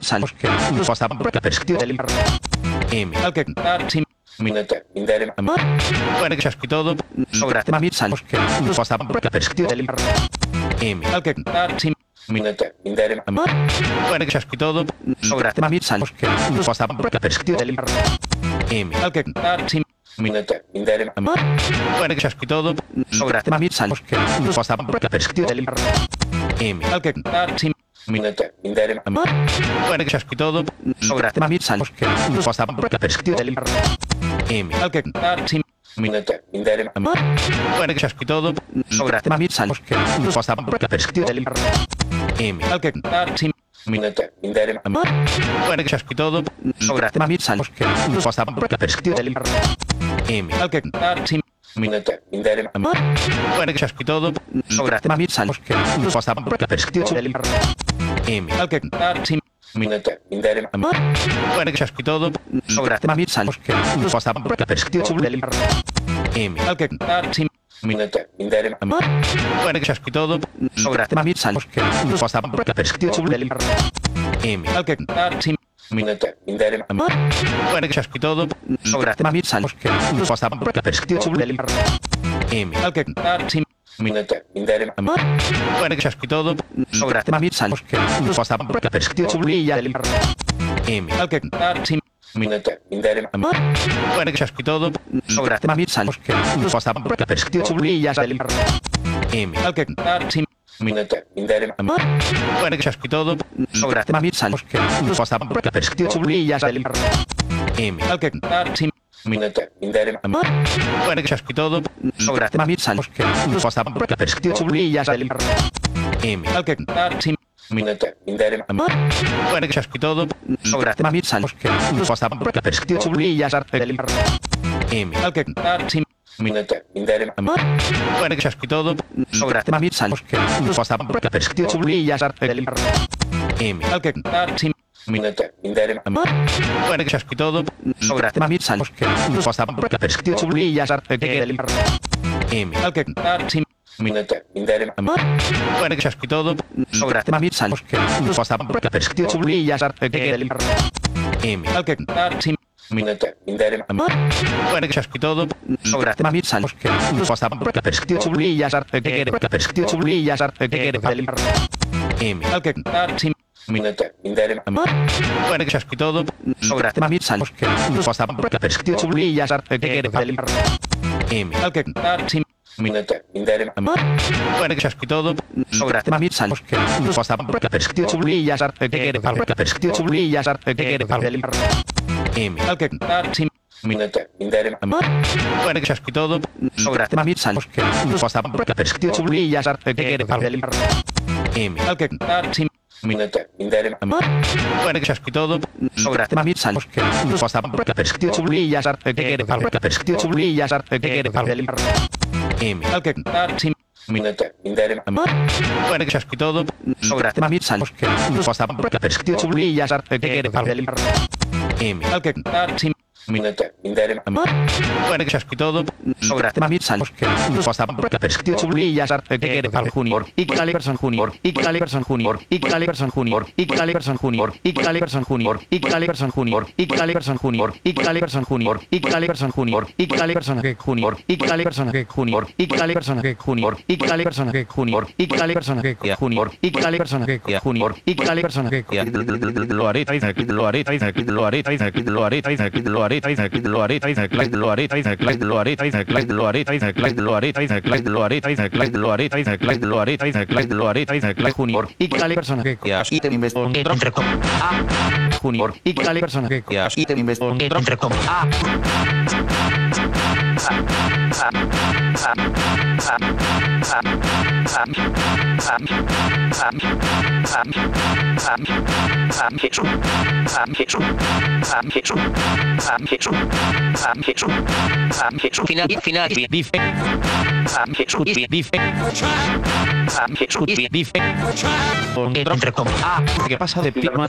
salos que posta perspectiva del al que sin minuto indere bueno que chasco todo sobre tema mil salos que posta perspectiva del al que sin minuto indere bueno que chasco todo sobre tema mil salos que posta perspectiva del al que sin minuto indere bueno que chasco todo sobre tema mil salos que posta perspectiva del al que sin minuto indere bueno que chasco todo sobre tema mil salos que posta perspectiva del al que sin minuto indere bueno que chasco todo sobre tema mil salos que posta perspectiva del al que sin minuto indere bueno que chasco todo sobre tema mil salos que posta perspectiva del al que sin minuto indere bueno que chasco todo sobre tema mil salos que posta perspectiva del al que sin minuto indere bueno que chasco todo sobre tema mil salos que posta perspectiva del al que sin minuto indere bueno que chasco todo sobre tema mil salos que posta perspectiva del al que sin minuto indere bueno que chasco todo sobre tema mil salos que posta perspectiva del al que sin minuto indere bueno que chasco todo sobre tema mil salos que posta perspectiva del al que sin minuto indere bueno que chasco todo sobre tema mil salos que posta perspectiva del al que sin minuto indere bueno que chasco todo sobre tema mil salos que posta perspectiva del al que sin minuto indere bueno que chasco todo sobre tema mil salos que posta perspectiva del al que sin minuto indere bueno que chasco todo sobre tema mil salos que posta perspectiva del al que sin minuto indere bueno que chasco todo sobre tema mil salos que posta perspectiva del al que sin minuto indere bueno que chasco todo sobre tema mil salos que posta perspectiva del al que sin minuto indere bueno que chasco todo sobre tema mil salos que posta perspectiva del al que sin minuto indere bueno que chasco todo sobre tema mil salos que posta perspectiva del al que sin minuto indere bueno que chasco todo sobre tema mil salos que posta perspectiva del al que sin minuto indere bueno que chasco todo sobre tema mil salos que posta perspectiva del al que sin minuto indere bueno que chasco todo sobre tema mil salos que posta perspectiva del al que sin minuto indere bueno que chasco todo sobre tema mil salos que posta perspectiva del al que sin minuto indere bueno que chasco todo sobre tema mil salos que posta perspectiva del al que sin minuto indere bueno que chasco todo sobre tema mil salos que posta perspectiva junior y Caliberson junior y Caliberson junior y Caliberson junior y Caliberson junior y Caliberson junior y Caliberson junior y Caliberson junior y Caliberson junior y Caliberson junior y Caliberson junior y Caliberson junior y Caliberson junior y Caliberson junior y Caliberson junior y Caliberson junior y Caliberson lo haré junior y Caliberson ítem Entre junior y Caliberson ítem entre final entre ¿qué pasa de final